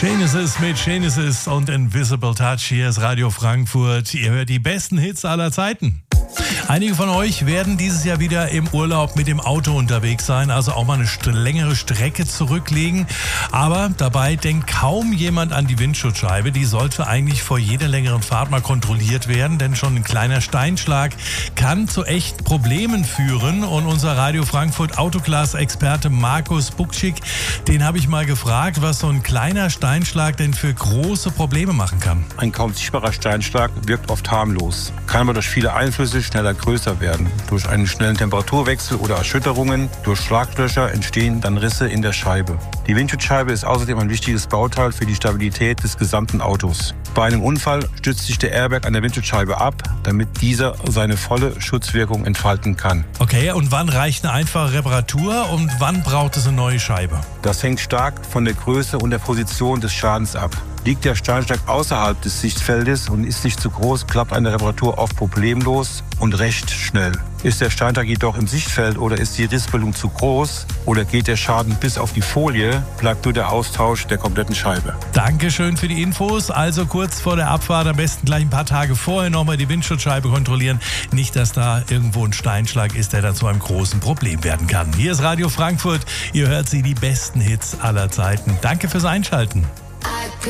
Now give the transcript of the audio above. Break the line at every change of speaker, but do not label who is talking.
Genesis mit Genesis und Invisible Touch. Hier ist Radio Frankfurt. Ihr hört die besten Hits aller Zeiten. Einige von euch werden dieses Jahr wieder im Urlaub mit dem Auto unterwegs sein, also auch mal eine längere Strecke zurücklegen. Aber dabei denkt kaum jemand an die Windschutzscheibe. Die sollte eigentlich vor jeder längeren Fahrt mal kontrolliert werden, denn schon ein kleiner Steinschlag kann zu echten Problemen führen. Und unser Radio Frankfurt Autoglas-Experte Markus Bukczyk, den habe ich mal gefragt, was so ein kleiner Steinschlag denn für große Probleme machen kann.
Ein kaum sichtbarer Steinschlag wirkt oft harmlos, kann aber durch viele Einflüsse schneller größer werden. Durch einen schnellen Temperaturwechsel oder Erschütterungen, durch Schlaglöcher entstehen dann Risse in der Scheibe. Die Windschutzscheibe ist außerdem ein wichtiges Bauteil für die Stabilität des gesamten Autos. Bei einem Unfall stützt sich der Airbag an der Windschutzscheibe ab, damit dieser seine volle Schutzwirkung entfalten kann.
Okay, und wann reicht eine einfache Reparatur und wann braucht es eine neue Scheibe?
Das hängt stark von der Größe und der Position des Schadens ab. Liegt der Steinschlag außerhalb des Sichtfeldes und ist nicht zu groß, klappt eine Reparatur oft problemlos und recht schnell. Ist der Steinschlag jedoch im Sichtfeld oder ist die Rissbildung zu groß oder geht der Schaden bis auf die Folie, bleibt nur der Austausch der kompletten Scheibe.
Dankeschön für die Infos. Also kurz vor der Abfahrt, am besten gleich ein paar Tage vorher nochmal die Windschutzscheibe kontrollieren. Nicht, dass da irgendwo ein Steinschlag ist, der dann zu einem großen Problem werden kann. Hier ist Radio Frankfurt. Ihr hört sie, die besten Hits aller Zeiten. Danke fürs Einschalten.